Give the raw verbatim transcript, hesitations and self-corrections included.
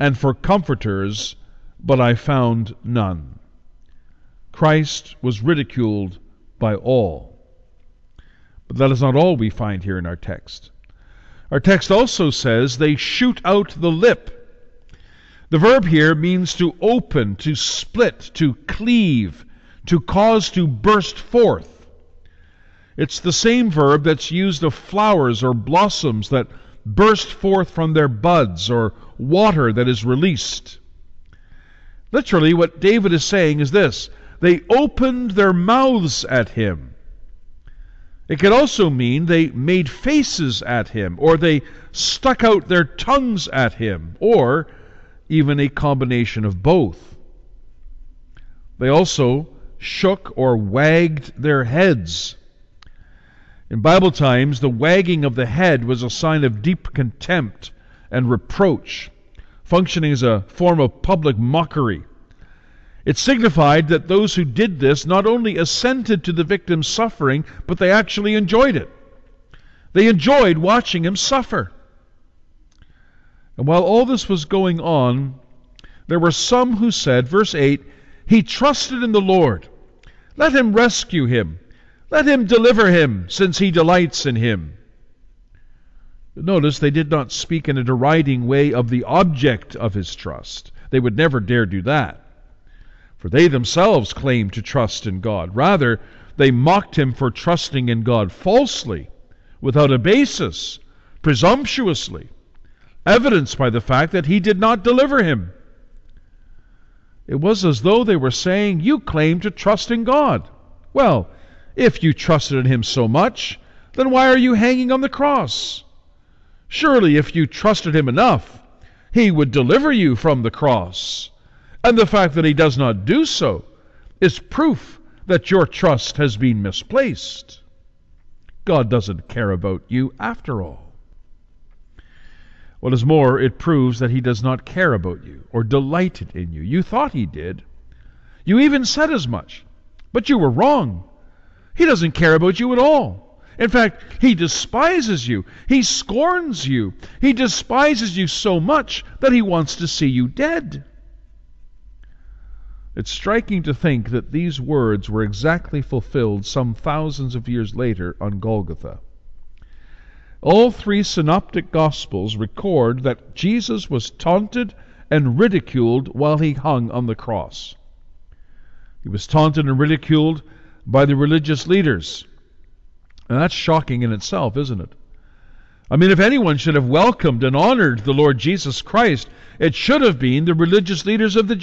and for comforters, but I found none. Christ was ridiculed by all. But that is not all we find here in our text. Our text also says they shoot out the lip. The verb here means to open, to split, to cleave, to cause to burst forth. It's the same verb that's used of flowers or blossoms that burst forth from their buds, or water that is released. Literally, what David is saying is this: they opened their mouths at him. It could also mean they made faces at him, or they stuck out their tongues at him, or even a combination of both. They also shook or wagged their heads. In Bible times, the wagging of the head was a sign of deep contempt and reproach, functioning as a form of public mockery. It signified that those who did this not only assented to the victim's suffering, but they actually enjoyed it. They enjoyed watching him suffer. And while all this was going on, there were some who said, verse eight, "He trusted in the Lord. Let him rescue him. Let him deliver him, since he delights in him." Notice they did not speak in a deriding way of the object of his trust. They would never dare do that, for they themselves claimed to trust in God. Rather, they mocked him for trusting in God falsely, without a basis, presumptuously, evidenced by the fact that he did not deliver him. It was as though they were saying, "You claim to trust in God. Well, if you trusted in him so much, then why are you hanging on the cross? Surely if you trusted him enough, he would deliver you from the cross. And the fact that he does not do so is proof that your trust has been misplaced. God doesn't care about you after all." What is more, it proves that he does not care about you or delighted in you. You thought he did. You even said as much, but you were wrong. He doesn't care about you at all. In fact, he despises you. He scorns you. He despises you so much that he wants to see you dead. It's striking to think that these words were exactly fulfilled some thousands of years later on Golgotha. All three synoptic Gospels record that Jesus was taunted and ridiculed while he hung on the cross. He was taunted and ridiculed by the religious leaders. And that's shocking in itself, isn't it? I mean, if anyone should have welcomed and honored the Lord Jesus Christ, it should have been the religious leaders of the